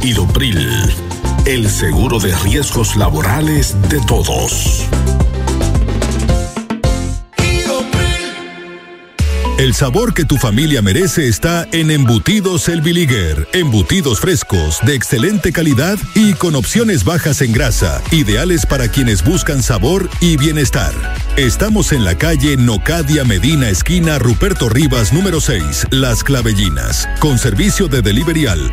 Ilopril, el seguro de riesgos laborales de todos. El sabor que tu familia merece está en Embutidos El Bilíguer. Embutidos frescos, de excelente calidad y con opciones bajas en grasa, ideales para quienes buscan sabor y bienestar. Estamos en la calle Nocadia Medina, esquina Ruperto Rivas, número 6, Las Clavellinas, con servicio de delivery al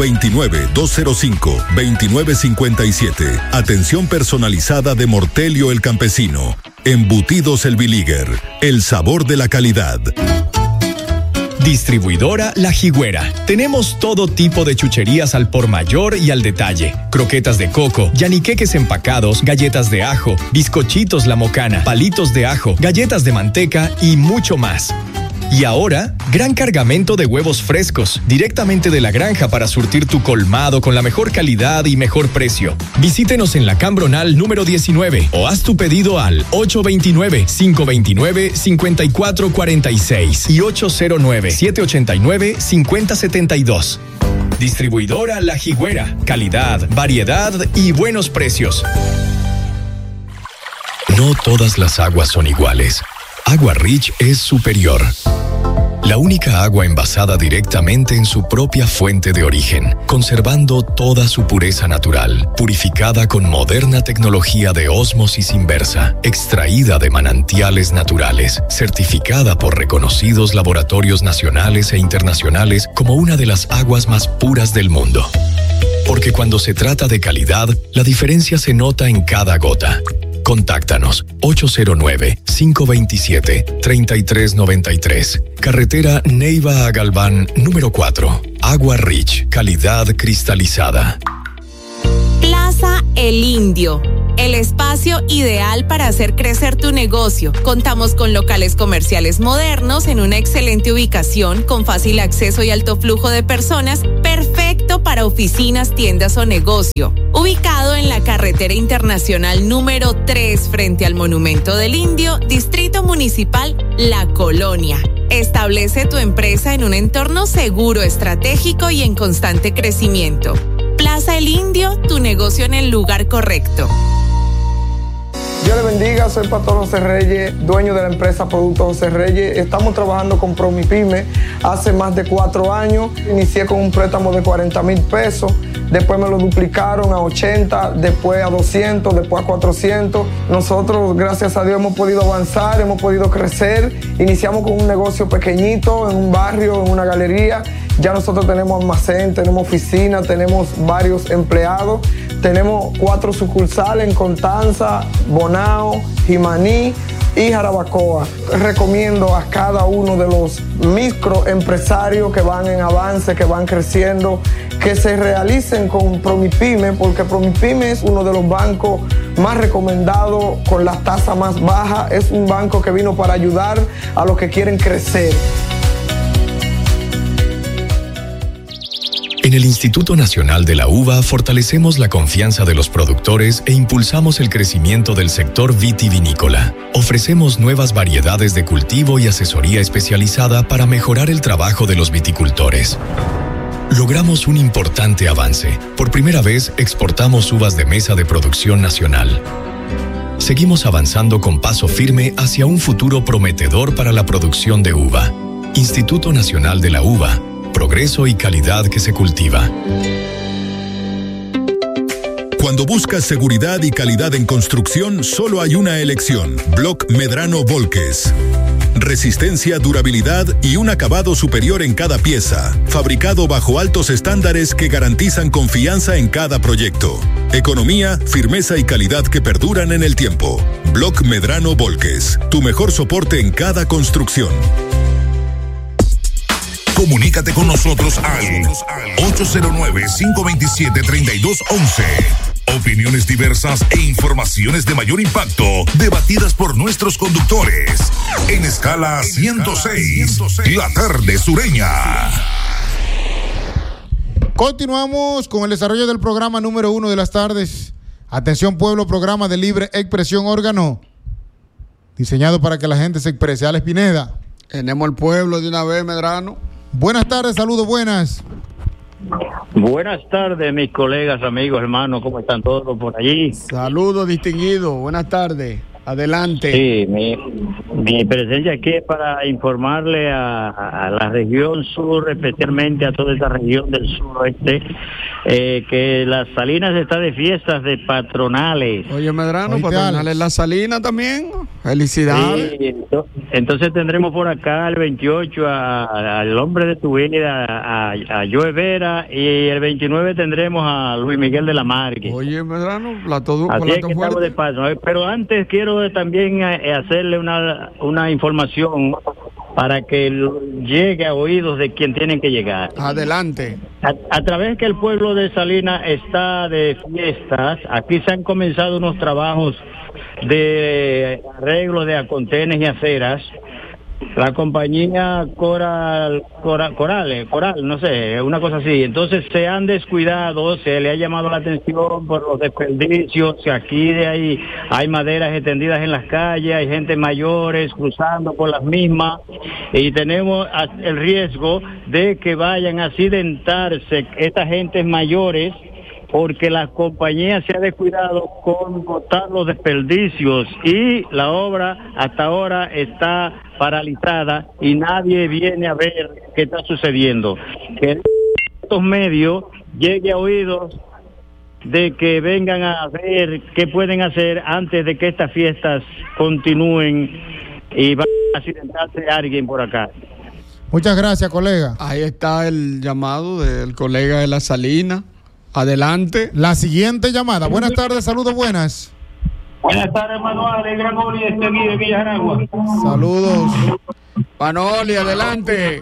829-205-2957. Atención personalizada de Mortelio el Campesino. Embutidos El Bilíguer, el sabor de la calidad. Distribuidora La Jigüera. Tenemos todo tipo de chucherías al por mayor y al detalle. Croquetas de coco, yaniqueques empacados, galletas de ajo, bizcochitos La Mocana, palitos de ajo, galletas de manteca y mucho más. Y ahora, gran cargamento de huevos frescos, directamente de la granja para surtir tu colmado con la mejor calidad y mejor precio. Visítenos en la Cambronal número 19 o haz tu pedido al 829-529-5446 y 809-789-5072. Distribuidora La Jigüera. Calidad, variedad y buenos precios. No todas las aguas son iguales. Agua Rich es superior. La única agua envasada directamente en su propia fuente de origen, conservando toda su pureza natural, purificada con moderna tecnología de ósmosis inversa, extraída de manantiales naturales, certificada por reconocidos laboratorios nacionales e internacionales como una de las aguas más puras del mundo. Porque cuando se trata de calidad, la diferencia se nota en cada gota. Contáctanos 809-527-3393. Carretera Neiva a Galván, número 4. Agua Rich, calidad cristalizada. Plaza El Indio. El espacio ideal para hacer crecer tu negocio. Contamos con locales comerciales modernos en una excelente ubicación con fácil acceso y alto flujo de personas, perfecto para oficinas, tiendas o negocio. Ubicado en la carretera internacional número 3 frente al Monumento del Indio, Distrito Municipal La Colonia. Establece tu empresa en un entorno seguro, estratégico y en constante crecimiento. Plaza El Indio, tu negocio en el lugar correcto. Dios le bendiga, soy Pastor José Reyes, dueño de la empresa Productos José Reyes. Estamos trabajando con Promipyme hace más de 4 años. Inicié con un préstamo de 40,000 pesos, después me lo duplicaron a 80, después a 200, después a 400. Nosotros, gracias a Dios, hemos podido avanzar, hemos podido crecer. Iniciamos con un negocio pequeñito, en un barrio, en una galería. Ya nosotros tenemos almacén, tenemos oficina, tenemos varios empleados. Tenemos 4 sucursales en Constanza, Bonao, Jimaní y Jarabacoa. Recomiendo a cada uno de los microempresarios que van en avance, que van creciendo, que se realicen con Promipyme, porque Promipyme es uno de los bancos más recomendados con las tasas más bajas. Es un banco que vino para ayudar a los que quieren crecer. En el Instituto Nacional de la Uva fortalecemos la confianza de los productores e impulsamos el crecimiento del sector vitivinícola. Ofrecemos nuevas variedades de cultivo y asesoría especializada para mejorar el trabajo de los viticultores. Logramos un importante avance. Por primera vez exportamos uvas de mesa de producción nacional. Seguimos avanzando con paso firme hacia un futuro prometedor para la producción de uva. Instituto Nacional de la Uva. Progreso y calidad que se cultiva. Cuando buscas seguridad y calidad en construcción, solo hay una elección: Block Medrano Volques. Resistencia, durabilidad y un acabado superior en cada pieza. Fabricado bajo altos estándares que garantizan confianza en cada proyecto. Economía, firmeza y calidad que perduran en el tiempo. Block Medrano Volques. Tu mejor soporte en cada construcción. Comunícate con nosotros al 809-527-3211. Opiniones diversas e informaciones de mayor impacto, debatidas por nuestros conductores. En Escala 106, la tarde sureña. Continuamos con el desarrollo del programa número 1 de las tardes. Atención pueblo, programa de libre expresión, órgano diseñado para que la gente se exprese. Alex Pineda. Tenemos el pueblo de una vez, Medrano. Buenas tardes, saludos, buenas. Buenas tardes, mis colegas, amigos, hermanos, ¿cómo están todos por allí? Saludos, distinguido, buenas tardes. Adelante. Sí, mi presencia aquí es para informarle a la región sur, especialmente a toda esta región del suroeste, que las Salinas está de fiestas de patronales. Oye, Medrano, patronales La Salina también. Felicidades. Sí, entonces tendremos por acá el 28 al hombre de tu vida, a Joe Vera, y el 29 tendremos a Luis Miguel de la Margue. Oye, Medrano, plato Así es que estamos de paso, pero antes quiero también hacerle una información para que llegue a oídos de quien tienen que llegar. Adelante. A través que el pueblo de Salinas está de fiestas, aquí se han comenzado unos trabajos de arreglo de acontenes y aceras. La compañía Coral, no sé, una cosa así. Entonces se han descuidado, se le ha llamado la atención por los desperdicios, que aquí de ahí hay maderas extendidas en las calles, hay gente mayores cruzando por las mismas, y tenemos el riesgo de que vayan a accidentarse estas gentes mayores, porque la compañía se ha descuidado con botar los desperdicios y la obra hasta ahora está paralizada y nadie viene a ver qué está sucediendo. Que estos medios llegue a oídos de que vengan a ver qué pueden hacer antes de que estas fiestas continúen y va a accidentarse alguien por acá. Muchas gracias, colega. Ahí está el llamado del colega de La Salina. Adelante. La siguiente llamada. Buenas tardes, saludos, buenas. Buenas tardes, Manuel, de Gran Oli, de Villa Aragua. Saludos. Manoli, adelante.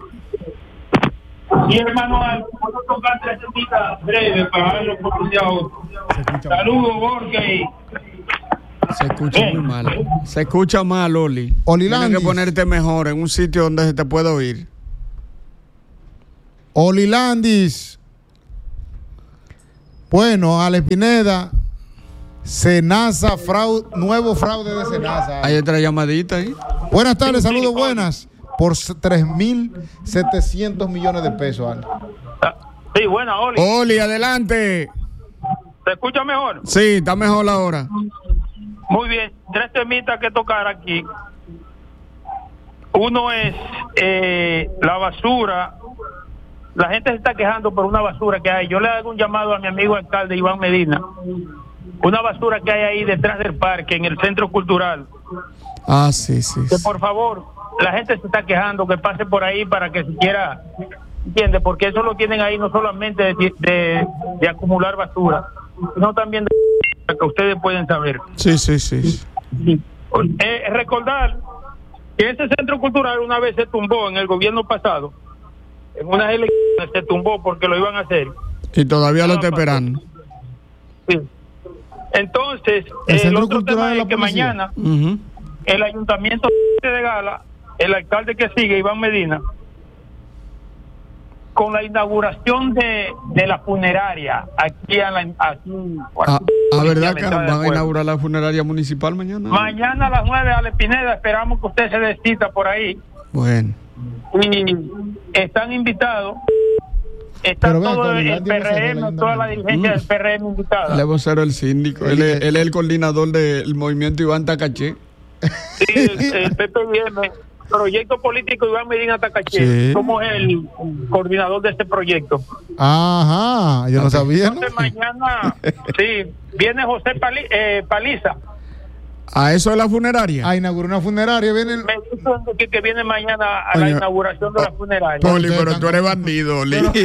Sí, Manuel, puedo tocar 3 semanas breve para verlo pronunciado. Saludos, Borges. Se escucha muy mal. Se escucha mal, Oli. Olilandis. Tienes que ponerte mejor en un sitio donde se te pueda oír. Olilandis. Bueno, Alex Pineda, Senasa, nuevo fraude de Senasa. Hay otra llamadita ahí. Buenas tardes, saludos, buenas. Por 3.700 millones de pesos, Ale. Sí, buena, Oli. Oli, adelante. ¿Se escucha mejor? Sí, está mejor ahora. Muy bien, 3 temitas que tocar aquí. Uno es la basura. La gente se está quejando por una basura que hay. Yo le hago un llamado a mi amigo alcalde Iván Medina. Una basura que hay ahí detrás del parque, en el centro cultural. Ah, sí. Que por favor, la gente se está quejando, que pase por ahí para que siquiera, ¿entiende? Porque eso lo tienen ahí no solamente de acumular basura, sino también de que ustedes pueden saber. Sí. Recordar que ese centro cultural una vez se tumbó en el gobierno pasado. En unas elecciones se tumbó porque lo iban a hacer. Y todavía lo está esperando. Sí. Entonces, el otro tema es que mañana el ayuntamiento de Gala, el alcalde que sigue, Iván Medina, con la inauguración de la funeraria aquí ¿verdad que van a inaugurar la funeraria municipal mañana? Mañana a las 9 a Alex Pineda, esperamos que usted se descita por ahí. Bueno. Y están invitados, está todo el PRM, toda la dirigencia del PRM invitada. El vocero del síndico, él es el coordinador del movimiento Iván Tacaché. Sí, el PPM, proyecto político Iván Medina Tacaché, sí. Somos el coordinador de este proyecto. Ajá, yo no sabía. Entonces mañana, sí, viene José Paliza. ¿A eso de la funeraria? A inaugurar una funeraria. Me dicen que viene mañana a la inauguración de la funeraria. Oli, pero tú eres bandido, Oli. No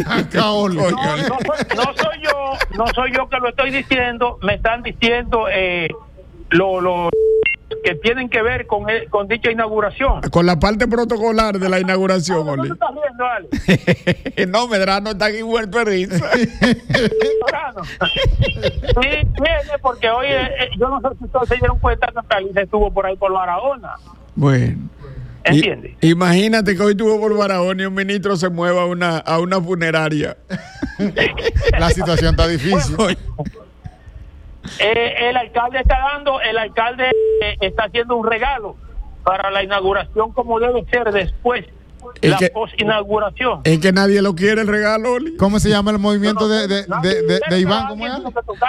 soy yo que lo estoy diciendo. Me están diciendo lo que tienen que ver con dicha inauguración. Con la parte protocolar de la inauguración, Oli. ¿Qué estás viendo, Ale? No, Medrano está aquí muerto de risa. Medrano. Sí, viene porque hoy, yo no sé si ustedes se dieron cuenta que Paliza estuvo por ahí por Barahona. Bueno. ¿Entiendes? Imagínate que hoy estuvo por Barahona y un ministro se mueva a una funeraria. La situación está difícil. Bueno, el alcalde está haciendo un regalo para la inauguración como debe ser después la post-inauguración. Es que nadie lo quiere el regalo, Oli. ¿Cómo se llama el movimiento de Iván? ¿Cómo es?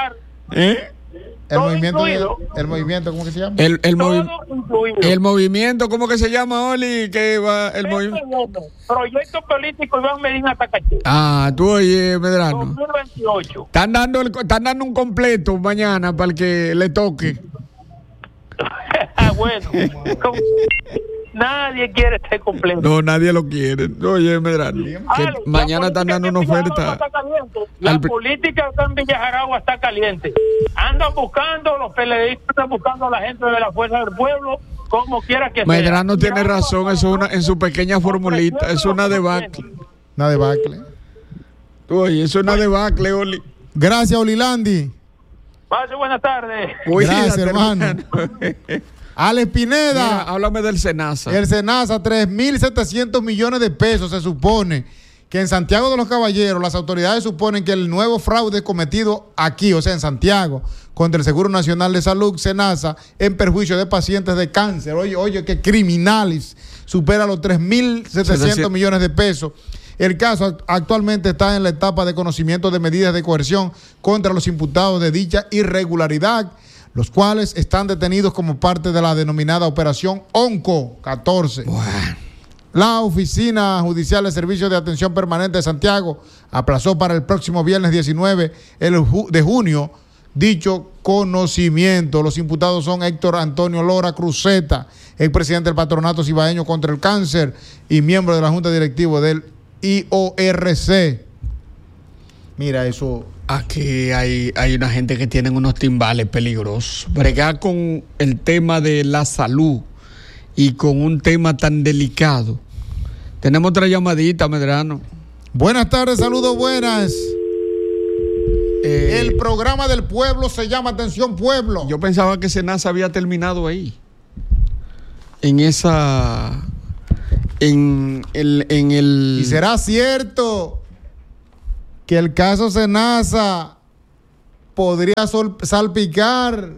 El movimiento, ¿cómo que se llama? El movimiento, ¿cómo que se llama, Oli? Que va el movimiento. Proyecto político Iván Medina Tacachí. Tú oye, Medrano. 2028. Están dando un completo mañana para el que le toque. Bueno, nadie quiere este completo. No, nadie lo quiere. Oye, Medrano, mañana están dando una oferta. La política acá en Villa Jaragua está caliente. Andan buscando, los PLDistas están buscando a la gente de la Fuerza del Pueblo, como quiera que sea. Medrano tiene razón, es en su pequeña formulita, es una debacle. Una debacle. Oye, eso es una debacle, Oli. Gracias, Olilandi. Pase buenas tardes. Gracias, hermano. Alex Pineda. Mira, háblame del Senasa. El Senasa, 3.700 millones de pesos se supone que en Santiago de los Caballeros las autoridades suponen que el nuevo fraude cometido aquí, o sea, en Santiago, contra el Seguro Nacional de Salud, Senasa, en perjuicio de pacientes de cáncer. Oye, que criminales, supera los 3.700 millones de pesos. El caso actualmente está en la etapa de conocimiento de medidas de coerción contra los imputados de dicha irregularidad, los cuales están detenidos como parte de la denominada Operación Onco 14. Bueno. La Oficina Judicial de Servicios de Atención Permanente de Santiago aplazó para el próximo viernes 19 de junio dicho conocimiento. Los imputados son Héctor Antonio Lora Cruzeta, expresidente del Patronato Cibaeño contra el Cáncer y miembro de la Junta Directiva del IORC. Mira eso. Aquí hay una gente que tienen unos timbales peligrosos. Bregar con el tema de la salud y con un tema tan delicado. Tenemos otra llamadita, Medrano. Buenas tardes, saludos, buenas. El programa del pueblo se llama Atención Pueblo. Yo pensaba que Senasa había terminado ahí. En esa... En el... ¿Y será cierto que el caso Senasa podría salpicar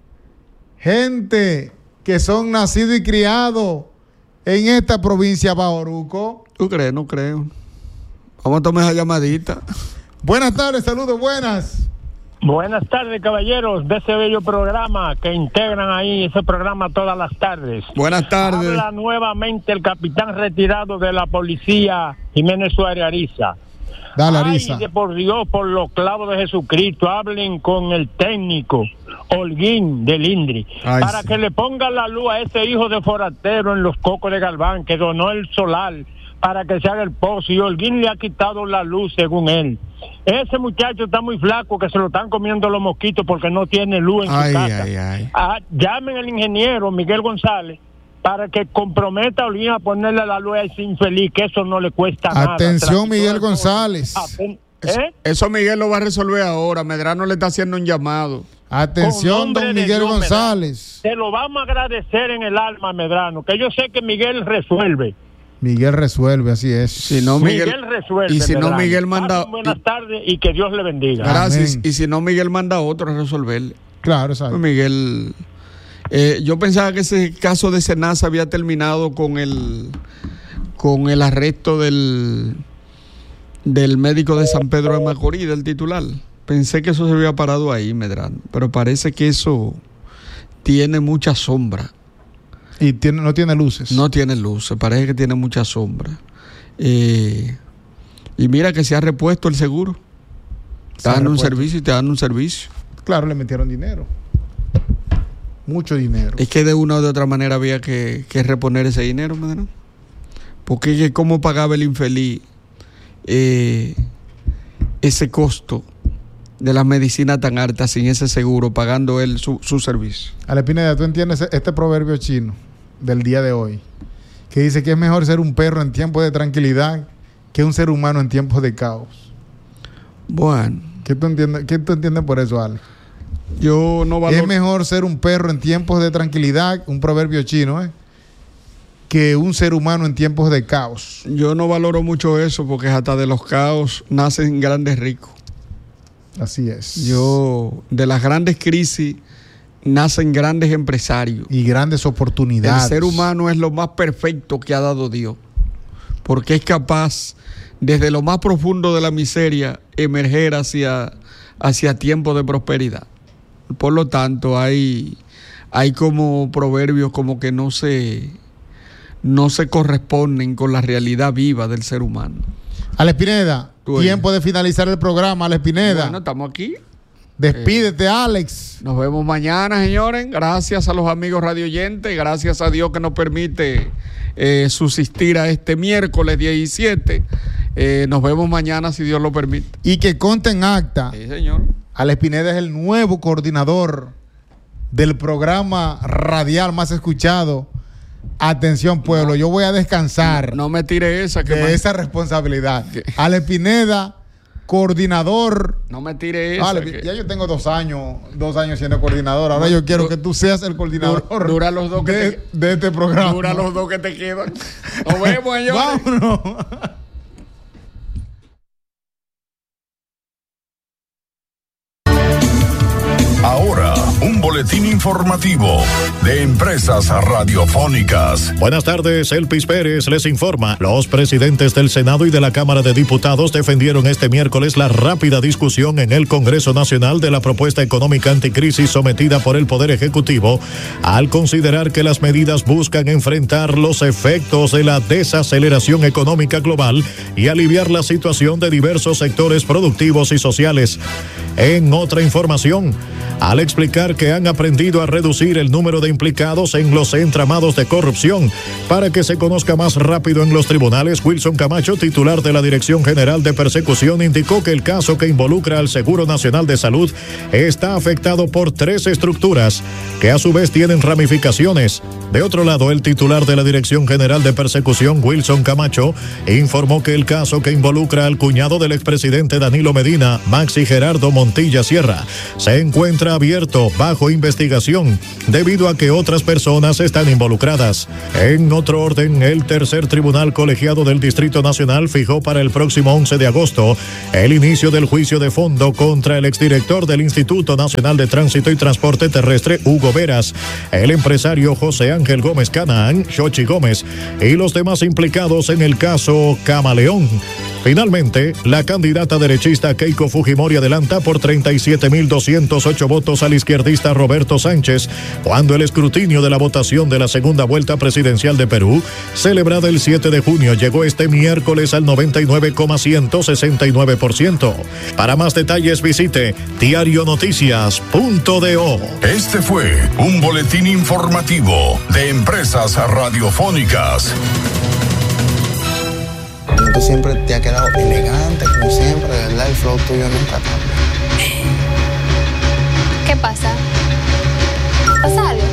gente que son nacidos y criados en esta provincia, Bauruco? ¿Tú crees? No creo. Vamos a tomar esa llamadita. Buenas tardes, saludos, buenas. Buenas tardes, caballeros, de ese bello programa que integran ahí ese programa todas las tardes. Buenas tardes. Habla nuevamente el capitán retirado de la policía, Jiménez Suárez Ariza. Dale, Ariza. Ay, de por Dios, por los clavos de Jesucristo, hablen con el técnico Holguín del INDRI para que le ponga la luz a ese hijo de forastero en los Cocos de Galván que donó el solar para que se haga el pozo, y Holguín le ha quitado la luz según él. Ese muchacho está muy flaco, que se lo están comiendo los mosquitos porque no tiene luz en su casa. Llamen al ingeniero Miguel González para que comprometa a Holguín a ponerle la luz a ese infeliz, que eso no le cuesta nada. Atención, Miguel González. Eso Miguel lo va a resolver ahora. Medrano le está haciendo un llamado. Atención, don Miguel González. Te lo vamos a agradecer en el alma, Medrano, que yo sé que Miguel resuelve. Miguel resuelve, así es. Si no, Miguel resuelve. Y si no, Miguel manda. Buenas tardes y que Dios le bendiga. Gracias. Amén. Y si no, Miguel manda a otro a resolverle. Claro, exacto. Miguel. Yo pensaba que ese caso de Senasa había terminado con el arresto del médico de San Pedro de Macorís, del titular. Pensé que eso se había parado ahí, Medrano. Pero parece que eso tiene mucha sombra. Y no tiene luces. No tiene luces, parece que tiene mucha sombra. Y mira que se ha repuesto el seguro. Te dan un servicio y te dan un servicio. Claro, le metieron dinero. Mucho dinero. Es que de una u otra manera había que reponer ese dinero, ¿no? Porque ¿cómo pagaba el infeliz ese costo de las medicinas tan altas sin ese seguro, pagando él su servicio? Ale Pineda, ¿tú entiendes este proverbio chino del día de hoy? Que dice que es mejor ser un perro en tiempos de tranquilidad que un ser humano en tiempos de caos. Bueno. ¿Qué tú entiendes por eso, Ale? Yo no valoro. Es mejor ser un perro en tiempos de tranquilidad, un proverbio chino, que un ser humano en tiempos de caos. Yo no valoro mucho eso porque hasta de los caos nacen grandes ricos. Así es. De las grandes crisis nacen grandes empresarios. Y grandes oportunidades. El ser humano es lo más perfecto que ha dado Dios. porque es capaz, desde lo más profundo de la miseria, emerger hacia tiempos de prosperidad. Por lo tanto, hay como proverbios como que no se corresponden con la realidad viva del ser humano. Alex Pineda, tiempo de finalizar el programa, Alex Pineda. Bueno, estamos aquí. Despídete, Alex. Nos vemos mañana, señores. Gracias a los amigos radioyentes. Gracias a Dios que nos permite subsistir a este miércoles 17. Nos vemos mañana, si Dios lo permite. Y que conste en acta. Sí, señor. Alex Pineda es el nuevo coordinador del programa radial más escuchado. Atención, pueblo, yo voy a descansar. No me tire esa. Esa responsabilidad. Alex Pineda, coordinador. No me tire esa. Ya yo tengo 2 años siendo coordinador. Ahora yo quiero que tú seas el coordinador dura los dos de este programa. Dura los 2 que te quedan. Nos vemos, señores. Vámonos. Ahora, un boletín informativo de Empresas Radiofónicas. Buenas tardes, Elpis Pérez les informa. Los presidentes del Senado y de la Cámara de Diputados defendieron este miércoles la rápida discusión en el Congreso Nacional de la propuesta económica anticrisis sometida por el Poder Ejecutivo, al considerar que las medidas buscan enfrentar los efectos de la desaceleración económica global y aliviar la situación de diversos sectores productivos y sociales. En otra información, al explicar que han aprendido a reducir el número de implicados en los entramados de corrupción para que se conozca más rápido en los tribunales, Wilson Camacho, titular de la Dirección General de Persecución, indicó que el caso que involucra al Seguro Nacional de Salud está afectado por 3 estructuras que a su vez tienen ramificaciones. De otro lado, el titular de la Dirección General de Persecución, Wilson Camacho, informó que el caso que involucra al cuñado del expresidente Danilo Medina, Maxi Gerardo Montilla Sierra, se encuentra abierto bajo investigación debido a que otras personas están involucradas. En otro orden, el tercer tribunal colegiado del Distrito Nacional fijó para el próximo 11 de agosto el inicio del juicio de fondo contra el exdirector del Instituto Nacional de Tránsito y Transporte Terrestre, Hugo Veras, el empresario José Ángel Gómez Canaán, Xochi Gómez, y los demás implicados en el caso Camaleón. Finalmente, la candidata derechista Keiko Fujimori adelanta por 37.208 votos al izquierdista Roberto Sánchez, cuando el escrutinio de la votación de la segunda vuelta presidencial de Perú, celebrada el 7 de junio, llegó este miércoles al 99,169%. Para más detalles visite diarionoticias.do. Este fue un boletín informativo de Empresas Radiofónicas. Tú siempre te has quedado elegante, como siempre, de verdad, el flow tuyo nunca cambia. ¿Qué pasa? ¿Pasa algo?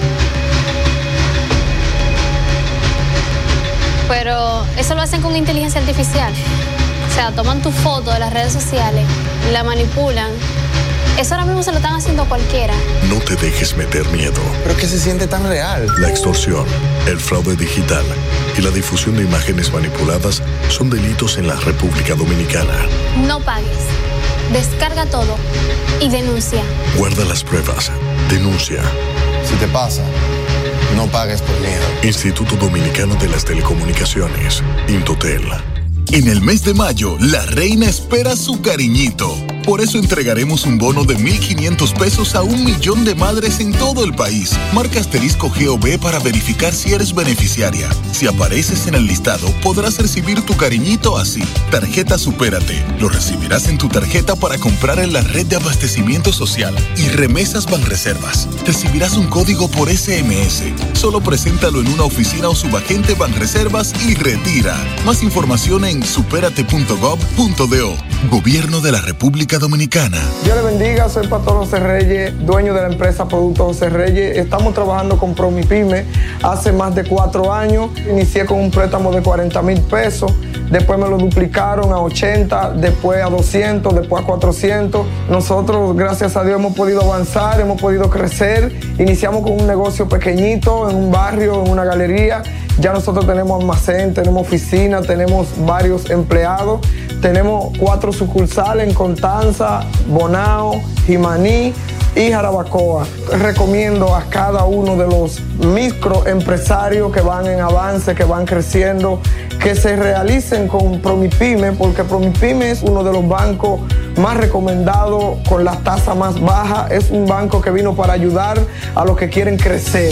Pero eso lo hacen con inteligencia artificial. O sea, toman tu foto de las redes sociales, la manipulan. Eso ahora mismo se lo están haciendo a cualquiera. No te dejes meter miedo. ¿Pero qué se siente tan real? La extorsión, el fraude digital y la difusión de imágenes manipuladas son delitos en la República Dominicana. No pagues. Descarga todo y denuncia. Guarda las pruebas. Denuncia. Si te pasa, no pagues por miedo. Instituto Dominicano de las Telecomunicaciones, Intotel. En el mes de mayo, la reina espera su cariñito. Por eso entregaremos un bono de 1,500 pesos a 1 millón de madres en todo el país. Marca *GOV para verificar si eres beneficiaria. Si apareces en el listado, podrás recibir tu cariñito así. Tarjeta Supérate. Lo recibirás en tu tarjeta para comprar en la red de abastecimiento social. Y Remesas Banreservas. Recibirás un código por SMS. Solo preséntalo en una oficina o subagente Banreservas y retira. Más información en superate.gov.do. Gobierno de la República Dominicana. Dios le bendiga, soy Pastor José Reyes, dueño de la empresa Productos José Reyes. Estamos trabajando con Promipyme hace más de 4 años. Inicié con un préstamo de 40,000 pesos, después me lo duplicaron a 80, después a 200, después a 400. Nosotros, gracias a Dios, hemos podido avanzar, hemos podido crecer. Iniciamos con un negocio pequeñito, en un barrio, en una galería. Ya nosotros tenemos almacén, tenemos oficina, tenemos varios empleados. Tenemos 4 sucursales en Constanza, Bonao, Jimaní, y Jarabacoa. Recomiendo a cada uno de los microempresarios que van en avance, que van creciendo, que se realicen con Promipyme, porque Promipyme es uno de los bancos más recomendados con la tasa más baja. Es un banco que vino para ayudar a los que quieren crecer.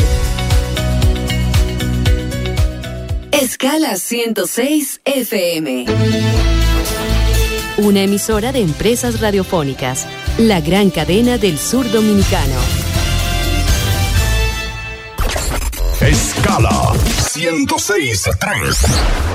Escala 106 FM. Una emisora de Empresas Radiofónicas, la gran cadena del sur dominicano. Escala 106.3.